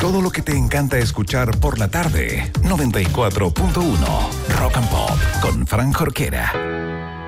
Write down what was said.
todo lo que te encanta escuchar por la tarde. 94.1 Rock and Pop con Fran Jorquera.